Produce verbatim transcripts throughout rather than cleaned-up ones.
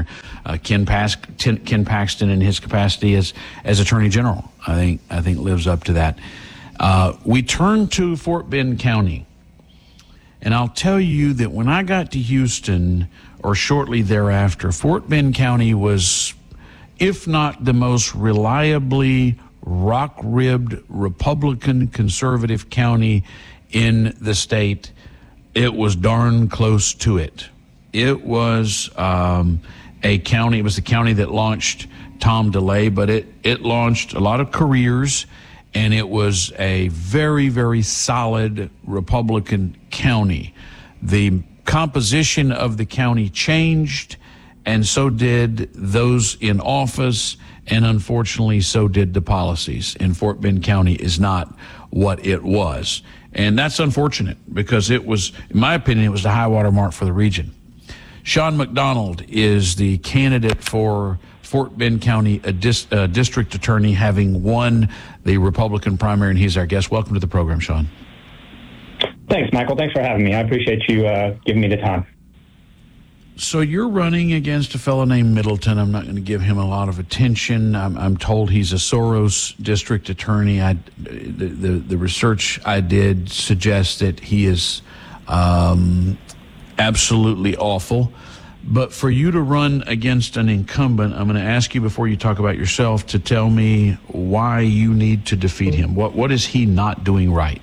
Governor uh, Ken, Pas- Ken Paxton in his capacity as as Attorney General. I think I think lives up to that. Uh, we turn to Fort Bend County, and I'll tell you that when I got to Houston, or shortly thereafter, Fort Bend County was, if not the most reliably rock-ribbed Republican conservative county in the state, it was darn close to it. It was um, a county, it was the county that launched Tom DeLay, but it, it launched a lot of careers, and it was a very, very solid Republican county. The composition of the county changed, and so did those in office, and unfortunately so did the policies. And Fort Bend County is not what it was. And that's unfortunate, because it was, in my opinion, it was the high water mark for the region. Sean McDonald is the candidate for Fort Bend County a dis, uh, district attorney, having won the Republican primary, and he's our guest. Welcome to the program, Sean. Thanks, Michael. Thanks for having me. I appreciate you uh, giving me the time. So you're running against a fellow named Middleton. I'm not going to give him a lot of attention. I'm, I'm told he's a Soros district attorney. I, the, the, the research I did suggests that he is um, absolutely awful. But for you to run against an incumbent, I'm going to ask you, before you talk about yourself, to tell me why you need to defeat him. What What is he not doing right?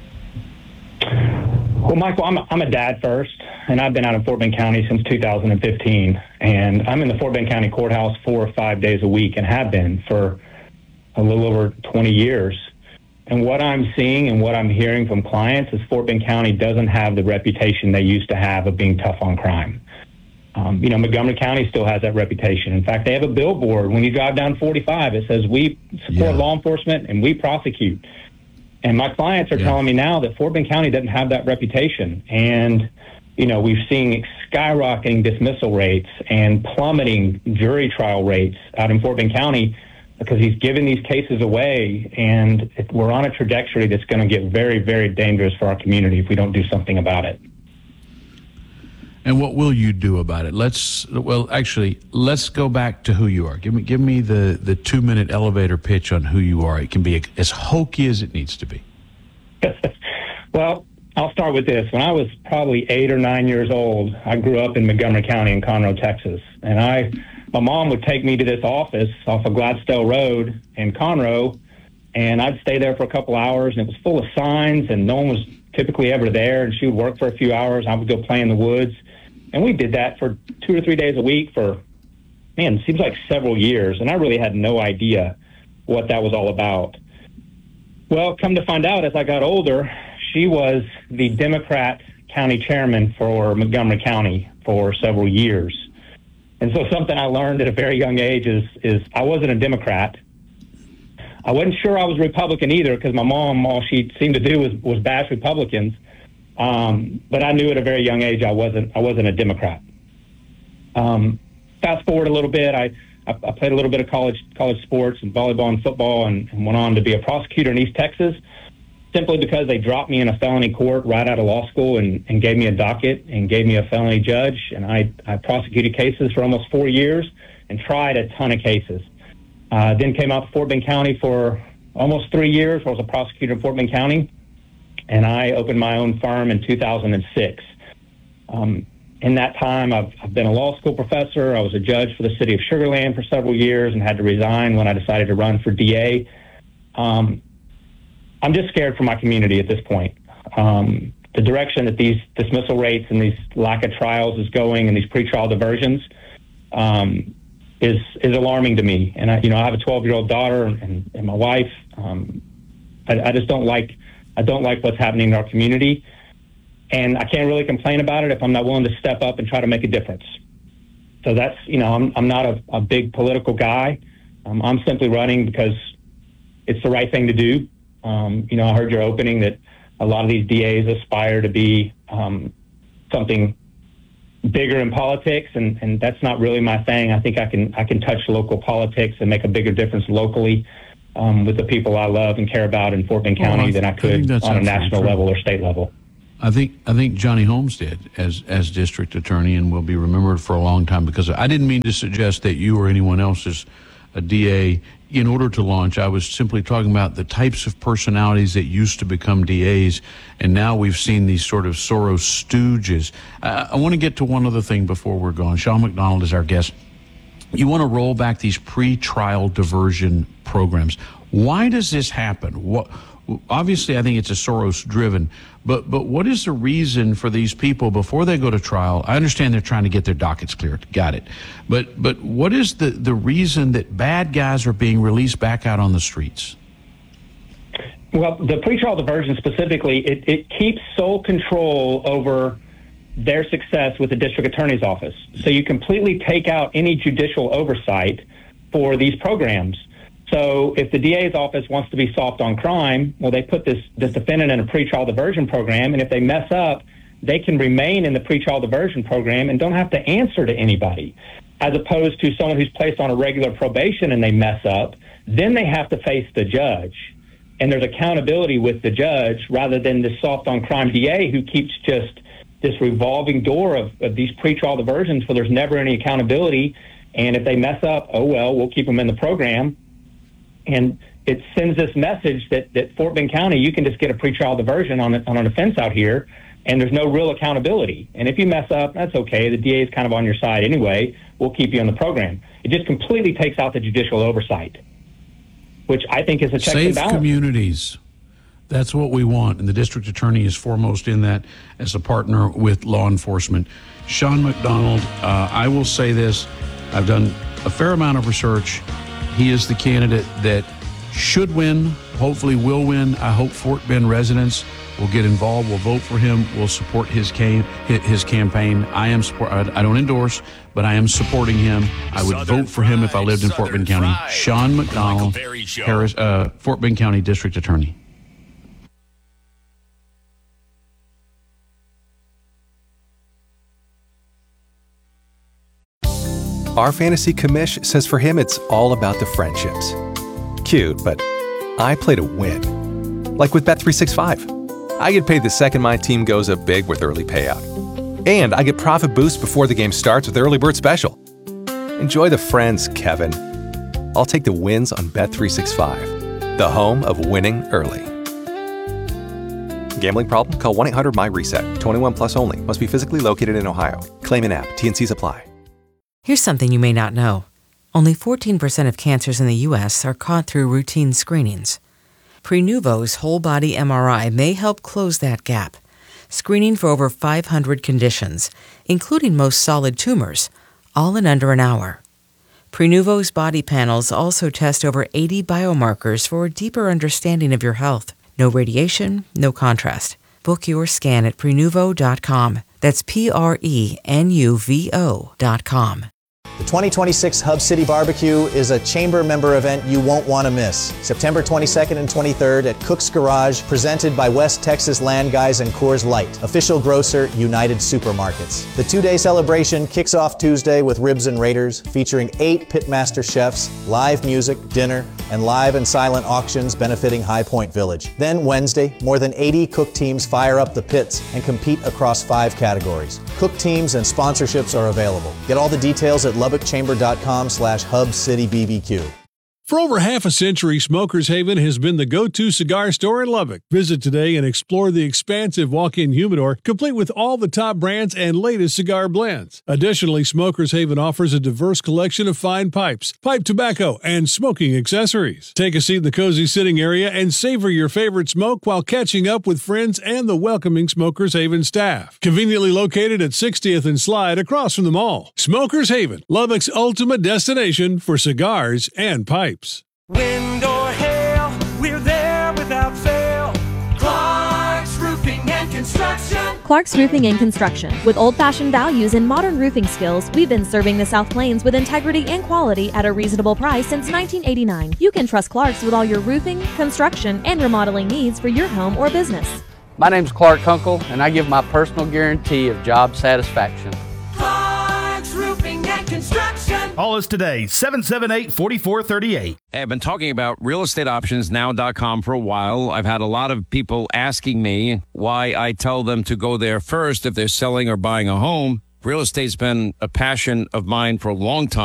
Well, Michael, I'm a, I'm a dad first, and I've been out in Fort Bend County since two thousand fifteen, and I'm in the Fort Bend County Courthouse four or five days a week, and have been for a little over twenty years. And what I'm seeing and what I'm hearing from clients is Fort Bend County doesn't have the reputation they used to have of being tough on crime. Um, you know, Montgomery County still has that reputation. In fact, they have a billboard when you drive down forty-five. It says, "We support yeah. law enforcement and we prosecute." And my clients are yeah. telling me now that Fort Bend County doesn't have that reputation. And, you know, we've seen skyrocketing dismissal rates and plummeting jury trial rates out in Fort Bend County because he's giving these cases away. And it, we're on a trajectory that's going to get very, very dangerous for our community if we don't do something about it. And what will you do about it? Let's, well, actually, let's go back to who you are. Give me, give me the, the two minute elevator pitch on who you are. It can be as hokey as it needs to be. Well, I'll start with this. When I was probably eight or nine years old, I grew up in Montgomery County in Conroe, Texas. And I, my mom would take me to this office off of Gladstone Road in Conroe, and I'd stay there for a couple hours, and it was full of signs, and no one was typically ever there. And she would work for a few hours. I would go play in the woods. And we did that for two or three days a week for, man, it seems like several years. And I really had no idea what that was all about. Well, come to find out, as I got older, she was the Democrat county chairman for Montgomery County for several years. And so something I learned at a very young age is, is I wasn't a Democrat. I wasn't sure I was Republican either, because my mom, all she seemed to do was, was bash Republicans. Um, but I knew at a very young age I wasn't I wasn't a Democrat. Um, fast forward a little bit, I, I, I played a little bit of college college sports and volleyball and football, and, and went on to be a prosecutor in East Texas, simply because they dropped me in a felony court right out of law school and, and gave me a docket and gave me a felony judge. And I, I prosecuted cases for almost four years and tried a ton of cases. Uh, then came out to Fort Bend County for almost three years, where I was a prosecutor in Fort Bend County. And I opened my own firm in two thousand six. Um, in that time, I've, I've been a law school professor. I was a judge for the city of Sugar Land for several years and had to resign when I decided to run for D A. Um, I'm just scared for my community at this point. Um, the direction that these dismissal rates and these lack of trials is going, and these pretrial diversions, um, is is alarming to me. And I, you know, I have a twelve-year-old daughter and, and my wife. Um, I, I just don't like. I don't like what's happening in our community, and I can't really complain about it if I'm not willing to step up and try to make a difference. So that's, you know, I'm I'm not a, a big political guy. Um, I'm simply running because it's the right thing to do. Um, you know, I heard your opening that a lot of these D As aspire to be um, something bigger in politics, and, and that's not really my thing. I think I can I can touch local politics and make a bigger difference locally. Um, with the people I love and care about in Fort Bend County well, I, than I could I on a national level or state level. I think I think Johnny Holmes did as as district attorney, and will be remembered for a long time, because I didn't mean to suggest that you or anyone else is a D A in order to launch. I was simply talking about the types of personalities that used to become D As, and now we've seen these sort of Soros stooges. Uh, I want to get to one other thing before we're gone. Sean McDonald is our guest. You want to roll back these pre-trial diversion programs. Why does this happen? What? Obviously, I think it's a Soros-driven, but but what is the reason for these people before they go to trial? I understand they're trying to get their dockets cleared. Got it. But but what is the, the reason that bad guys are being released back out on the streets? Well, the pretrial diversion specifically, it, it keeps sole control over their success with the district attorney's office. So you completely take out any judicial oversight for these programs. So if the D A's office wants to be soft on crime, well, they put this, this defendant in a pretrial diversion program, and if they mess up, they can remain in the pretrial diversion program and don't have to answer to anybody, as opposed to someone who's placed on a regular probation and they mess up, then they have to face the judge. And there's accountability with the judge rather than this soft on crime D A who keeps just this revolving door of, of these pretrial diversions where there's never any accountability. And if they mess up, oh, well, we'll keep them in the program. And it sends this message that, that Fort Bend County, you can just get a pretrial diversion on, a, on an offense out here, and there's no real accountability. And if you mess up, that's okay. The D A is kind of on your side anyway. We'll keep you in the program. It just completely takes out the judicial oversight, which I think is a check and Safe balance. communities. That's what we want, and the district attorney is foremost in that as a partner with law enforcement. Sean McDonald, uh, I will say this. I've done a fair amount of research. He is the candidate that should win, hopefully will win. I hope Fort Bend residents will get involved, will vote for him, will support his cam- his campaign. I am support. I don't endorse, but I am supporting him. I would Southern vote for him if I lived in Fort Bend County. Fried. Sean McDonald, Harris, uh, Fort Bend County District Attorney. Our fantasy commish says for him it's all about the friendships. Cute, but I play to win. Like with Bet three sixty-five. I get paid the second my team goes up big with early payout. And I get profit boost before the game starts with Early Bird Special. Enjoy the friends, Kevin. I'll take the wins on Bet three sixty-five, the home of winning early. Gambling problem? Call one eight hundred M Y reset. twenty-one plus only. Must be physically located in Ohio. Claim in app. T and C's apply. Here's something you may not know. Only fourteen percent of cancers in the U S are caught through routine screenings. Prenuvo's whole-body M R I may help close that gap, screening for over five hundred conditions, including most solid tumors, all in under an hour. Prenuvo's body panels also test over eighty biomarkers for a deeper understanding of your health. No radiation, no contrast. Book your scan at Prenuvo dot com. That's P R E N U V O dot com. The twenty twenty-six Hub City Barbecue is a chamber member event you won't want to miss. September twenty-second and twenty-third at Cook's Garage, presented by West Texas Land Guys and Coors Light, official grocer United Supermarkets. The two-day celebration kicks off Tuesday with Ribs and Raiders, featuring eight Pitmaster chefs, live music, dinner, and live and silent auctions benefiting High Point Village. Then Wednesday, more than eighty cook teams fire up the pits and compete across five categories. Cook teams and sponsorships are available. Get all the details at Lubbock Chamber dot com slash Hub City B B Q. For over half a century, Smokers Haven has been the go-to cigar store in Lubbock. Visit today and explore the expansive walk-in humidor, complete with all the top brands and latest cigar blends. Additionally, Smokers Haven offers a diverse collection of fine pipes, pipe tobacco, and smoking accessories. Take a seat in the cozy sitting area and savor your favorite smoke while catching up with friends and the welcoming Smokers Haven staff. Conveniently located at sixtieth and Slide across from the mall. Smokers Haven, Lubbock's ultimate destination for cigars and pipes. Wind or hail, we're there without fail. Clark's Roofing and Construction. Clark's Roofing and Construction. With old-fashioned values and modern roofing skills, we've been serving the South Plains with integrity and quality at a reasonable price since nineteen eighty-nine. You can trust Clark's with all your roofing, construction, and remodeling needs for your home or business. My name's Clark Kunkel, and I give my personal guarantee of job satisfaction. Clark's Roofing and Construction. Call us today, seven seven eight, four four three eight. Hey, I've been talking about real estate options now dot com for a while. I've had a lot of people asking me why I tell them to go there first if they're selling or buying a home. Real estate's been a passion of mine for a long time.